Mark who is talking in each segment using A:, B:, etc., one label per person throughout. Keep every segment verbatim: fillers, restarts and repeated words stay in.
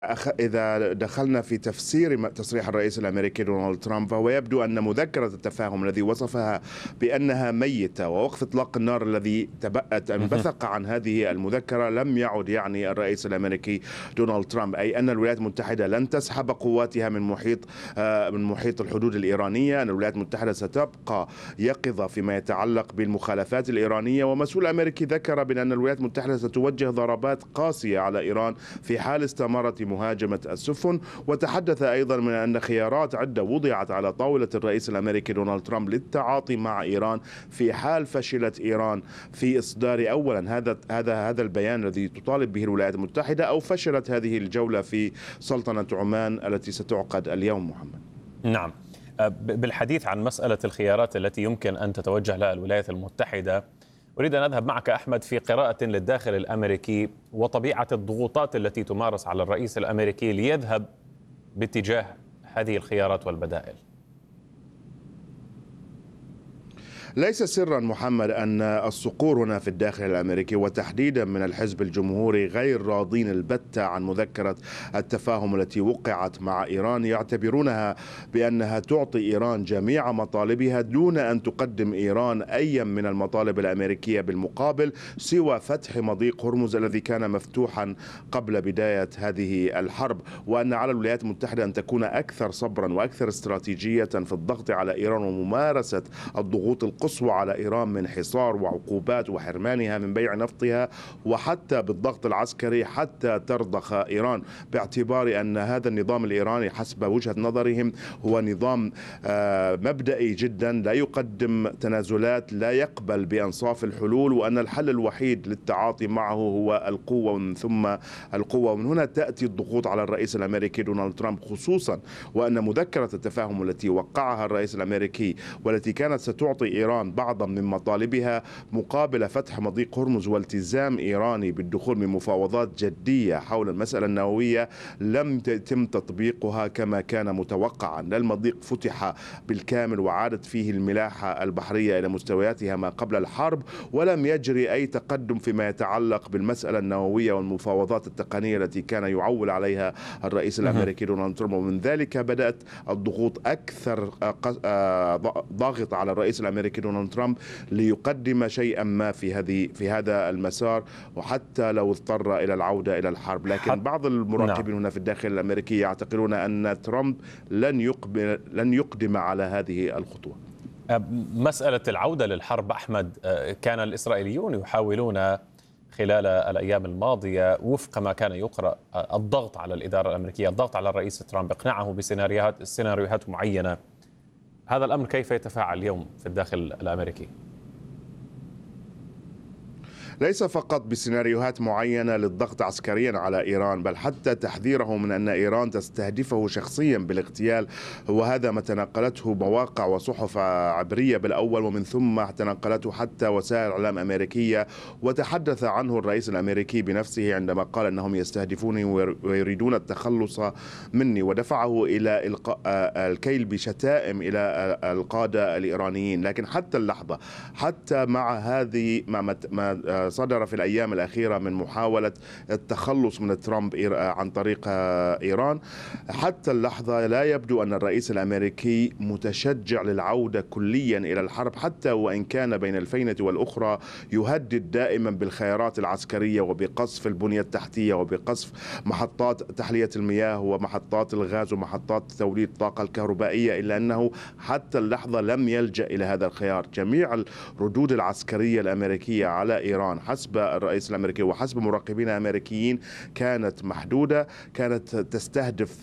A: إذا دخلنا في تفسير تصريح الرئيس الأمريكي دونالد ترامب، فهو يبدو أن مذكرة التفاهم الذي وصفها بأنها ميتة ووقف إطلاق النار الذي تبأت انبثق عن هذه المذكرة لم يعد يعني الرئيس الأمريكي دونالد ترامب، أي أن الولايات المتحدة لن تسحب قواتها من محيط من محيط الحدود الإيرانية، أن الولايات المتحدة ستبقى يقظة فيما يتعلق بالمخالفات الإيرانية. ومسؤول أمريكي ذكر بأن الولايات المتحدة ستوجه ضربات قاسية على إيران في حال استمرت مهاجمة السفن. وتحدث أيضا من أن خيارات عدة وضعت على طاولة الرئيس الأمريكي دونالد ترامب للتعاطي مع إيران في حال فشلت إيران في إصدار أولا هذا هذا هذا البيان الذي تطالب به الولايات المتحدة، أو فشلت هذه الجولة في سلطنة عمان التي ستعقد اليوم. محمد.
B: نعم، بالحديث عن مسألة الخيارات التي يمكن أن تتوجه لها الولايات المتحدة، أريد أن أذهب معك أحمد في قراءة للداخل الأمريكي وطبيعة الضغوطات التي تمارس على الرئيس الأمريكي ليذهب باتجاه هذه الخيارات والبدائل.
A: ليس سرا محمد أن الصقور هنا في الداخل الأمريكي وتحديدا من الحزب الجمهوري غير راضين البتة عن مذكرة التفاهم التي وقعت مع إيران، يعتبرونها بأنها تعطي إيران جميع مطالبها دون أن تقدم إيران أي من المطالب الأمريكية بالمقابل سوى فتح مضيق هرمز الذي كان مفتوحا قبل بداية هذه الحرب، وأن على الولايات المتحدة أن تكون أكثر صبرا وأكثر استراتيجية في الضغط على إيران وممارسة الضغوط القصوى على إيران من حصار وعقوبات وحرمانها من بيع نفطها، وحتى بالضغط العسكري حتى ترضخ إيران، باعتبار أن هذا النظام الإيراني حسب وجهة نظرهم هو نظام مبدئي جدا لا يقدم تنازلات، لا يقبل بأنصاف الحلول، وأن الحل الوحيد للتعاطي معه هو القوة ومن ثم القوة. ومن هنا تأتي الضغوط على الرئيس الأمريكي دونالد ترامب، خصوصا وأن مذكرة التفاهم التي وقعها الرئيس الأمريكي والتي كانت ستعطي إيران بعضا من مطالبها مقابل فتح مضيق هرمز والتزام إيراني بالدخول من مفاوضات جدية حول المسألة النووية، لم يتم تطبيقها كما كان متوقعا. المضيق فتح بالكامل وعادت فيه الملاحة البحرية إلى مستوياتها ما قبل الحرب، ولم يجري أي تقدم فيما يتعلق بالمسألة النووية والمفاوضات التقنية التي كان يعول عليها الرئيس الأمريكي دونالد ترامب. ومن ذلك بدأت الضغوط أكثر ضاغط على الرئيس الأمريكي دونالد ترامب ليقدم شيئا ما في هذه في هذا المسار، وحتى لو اضطر إلى العودة إلى الحرب. لكن بعض المراقبين هنا في الداخل الأمريكي يعتقدون أن ترامب لن يقبل لن يقدم على هذه الخطوة.
B: مسألة العودة للحرب أحمد، كان الإسرائيليون يحاولون خلال الأيام الماضية وفق ما كان يقرأ الضغط على الإدارة الأمريكية، الضغط على الرئيس ترامب، إقناعه بسيناريوهات سيناريوهات معينة. هذا الأمر كيف يتفاعل اليوم في الداخل الأمريكي؟
A: ليس فقط بسيناريوهات معينة للضغط عسكريا على إيران، بل حتى تحذيره من أن إيران تستهدفه شخصيا بالاغتيال، وهذا ما تناقلته مواقع وصحف عبرية بالأول، ومن ثم تناقلته حتى وسائل إعلام أمريكية. وتحدث عنه الرئيس الأمريكي بنفسه عندما قال أنهم يستهدفوني ويريدون التخلص مني، ودفعه إلى إلقاء الكيل بشتائم إلى القادة الإيرانيين. لكن حتى اللحظة، حتى مع هذه ما صدر في الأيام الأخيرة من محاولة التخلص من ترامب عن طريق إيران، حتى اللحظة لا يبدو أن الرئيس الأمريكي متشجع للعودة كليا إلى الحرب، حتى وإن كان بين الفينة والأخرى يهدد دائما بالخيارات العسكرية وبقصف البنية التحتية وبقصف محطات تحلية المياه ومحطات الغاز ومحطات توليد الطاقة الكهربائية، إلا أنه حتى اللحظة لم يلجأ إلى هذا الخيار. جميع الردود العسكرية الأمريكية على إيران حسب الرئيس الأمريكي وحسب مراقبين أمريكيين كانت محدودة، كانت تستهدف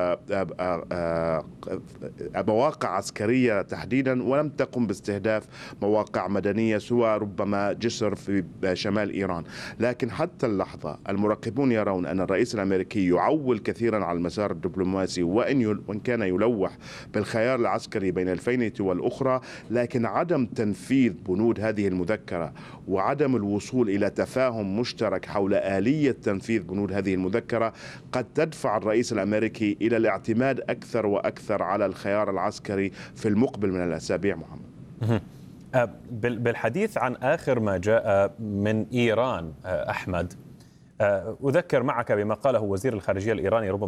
A: مواقع عسكرية تحديدا، ولم تقم باستهداف مواقع مدنية سوى ربما جسر في شمال إيران. لكن حتى اللحظة المراقبون يرون أن الرئيس الأمريكي يعول كثيرا على المسار الدبلوماسي، وإن كان يلوح بالخيار العسكري بين الفينة والأخرى، لكن عدم تنفيذ بنود هذه المذكرة وعدم الوصول إلى تفاهم مشترك حول آلية تنفيذ بنود هذه المذكرة قد تدفع الرئيس الأمريكي إلى الاعتماد أكثر وأكثر على الخيار العسكري في المقبل من الأسابيع. محمد.
B: بالحديث عن آخر ما جاء من إيران أحمد، أذكر معك بما قاله وزير الخارجية الإيراني ربما